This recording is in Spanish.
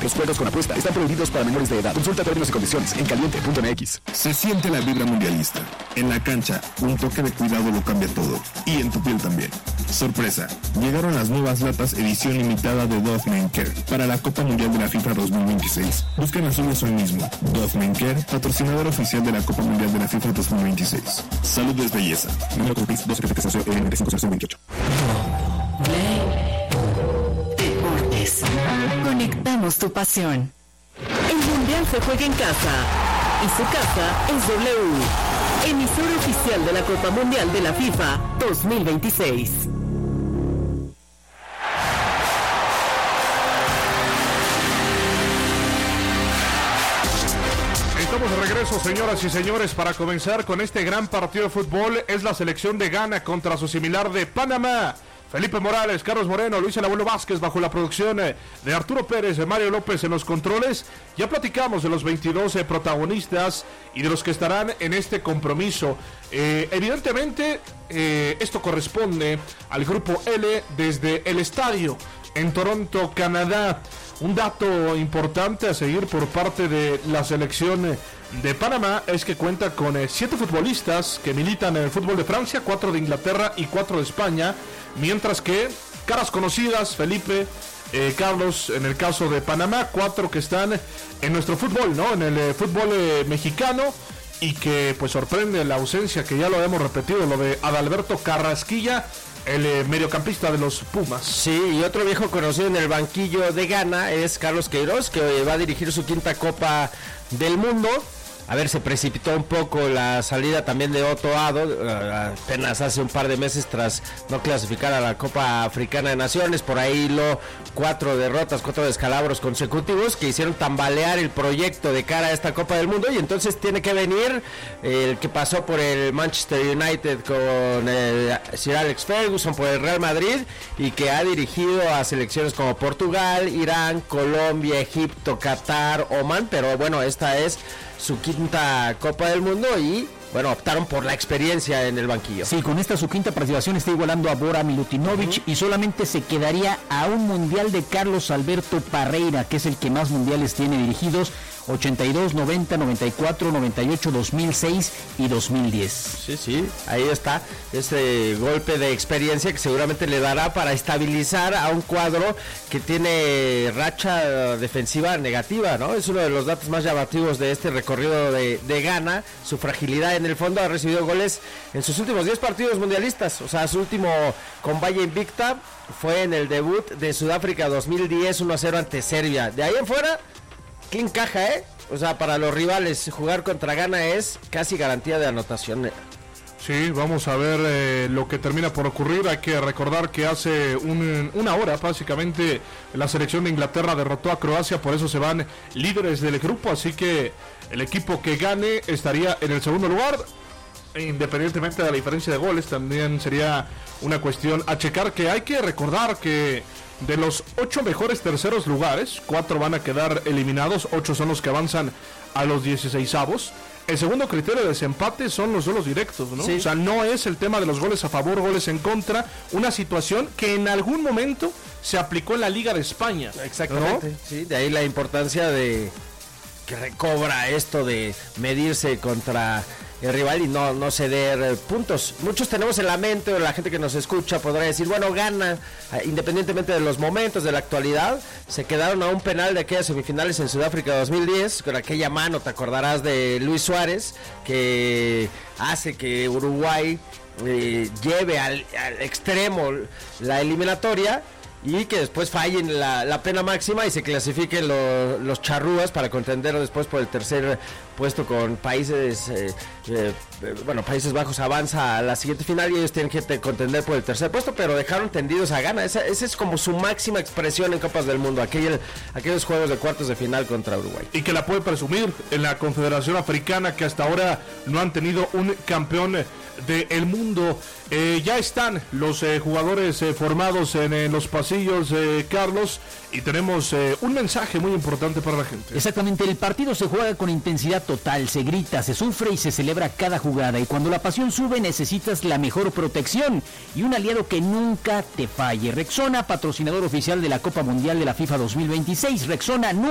Los juegos con apuesta están prohibidos para menores de edad. Consulta términos y condiciones en caliente.mx. Se siente la vibra mundialista. En la cancha, un toque de cuidado lo cambia todo. Y en tu piel también. Sorpresa, llegaron las nuevas latas edición limitada de Dove Men Care para la Copa Mundial de la FIFA 2026. Busquen las suyas hoy mismo. Dove Men Care, patrocinador oficial de la Copa Mundial de la FIFA 2026. Salud es belleza. Número Copis 277-50028. Deportes. Conectamos tu pasión. El Mundial se juega en casa y su casa es W, emisora oficial de la Copa Mundial de la FIFA 2026. Estamos de regreso, señoras y señores, para comenzar con este gran partido de fútbol. Es la selección de Ghana contra su similar de Panamá. Felipe Morales, Carlos Moreno, Luis El Abuelo Vázquez bajo la producción de Arturo Pérez, de Mario López en los controles. Ya platicamos de los 22 protagonistas y de los que estarán en este compromiso. Evidentemente, esto corresponde al grupo L desde el estadio en Toronto, Canadá. Un dato importante a seguir por parte de la selección de Panamá es que cuenta con 7 futbolistas que militan en el fútbol de Francia, 4 de Inglaterra y 4 de España, mientras que caras conocidas, Felipe, Carlos, en el caso de Panamá, 4 que están en nuestro fútbol, ¿no? En el fútbol mexicano, y que pues sorprende la ausencia, que ya lo hemos repetido, lo de Adalberto Carrasquilla, el mediocampista de los Pumas. Sí, y otro viejo conocido en el banquillo de Ghana es Carlos Queiroz, que va a dirigir su 5ª Copa del Mundo. A ver, se precipitó un poco la salida también de Otto Addo, apenas hace un par de meses tras no clasificar a la Copa Africana de Naciones. Por ahí 4 derrotas, 4 descalabros consecutivos que hicieron tambalear el proyecto de cara a esta Copa del Mundo, y entonces tiene que venir el que pasó por el Manchester United con el Sir Alex Ferguson, por el Real Madrid, y que ha dirigido a selecciones como Portugal, Irán, Colombia, Egipto, Qatar, Oman, pero bueno, esta es su 5ª Copa del Mundo y bueno, optaron por la experiencia en el banquillo. Sí, con esta su 5ª participación está igualando a Bora Milutinovic, y solamente se quedaría a un mundial de Carlos Alberto Parreira, que es el que más mundiales tiene dirigidos: 82, 90, 94, 98, 2006 y 2010. Sí, ahí está ese golpe de experiencia que seguramente le dará para estabilizar a un cuadro que tiene racha defensiva negativa, ¿no? Es uno de los datos más llamativos de este recorrido de Ghana. Su fragilidad en el fondo, ha recibido goles en sus últimos 10 partidos mundialistas. O sea, su último con Valle Invicta fue en el debut de Sudáfrica 2010, 1-0 ante Serbia. De ahí en fuera, clean caja, o sea, para los rivales jugar contra Ghana es casi garantía de anotación. Sí, vamos a ver lo que termina por ocurrir. Hay que recordar que hace una hora básicamente la selección de Inglaterra derrotó a Croacia, por eso se van líderes del grupo, así que el equipo que gane estaría en el segundo lugar. Independientemente de la diferencia de goles, también sería una cuestión a checar, que hay que recordar que de los 8 mejores terceros lugares, 4 van a quedar eliminados, 8 son los que avanzan a los 16avos. El segundo criterio de desempate son los duelos directos, ¿no? Sí. O sea, no es el tema de los goles a favor, goles en contra, una situación que en algún momento se aplicó en la Liga de España. Exactamente, ¿no? Sí, de ahí la importancia de que recobra esto de medirse contra el rival y no ceder puntos. Muchos tenemos en la mente, o la gente que nos escucha podrá decir, bueno, gana, independientemente de los momentos, de la actualidad. Se quedaron a un penal de aquellas semifinales en Sudáfrica 2010, con aquella mano, te acordarás, de Luis Suárez, que hace que Uruguay lleve al extremo la eliminatoria, y que después fallen la pena máxima y se clasifiquen los charrúas para contender después por el tercer puesto con Países Países Bajos avanza a la siguiente final y ellos tienen que contender por el tercer puesto, pero dejaron tendidos a Ghana. Esa es como su máxima expresión en Copas del Mundo, aquellos juegos de cuartos de final contra Uruguay. Y que la puede presumir en la Confederación Africana, que hasta ahora no han tenido un campeón del mundo. Ya están los jugadores formados en los pasillos, Carlos, y tenemos un mensaje muy importante para la gente. Exactamente, el partido se juega con intensidad total, se grita, se sufre y se celebra cada jugada, y cuando la pasión sube necesitas la mejor protección y un aliado que nunca te falle. Rexona, patrocinador oficial de la Copa Mundial de la FIFA 2026. Rexona,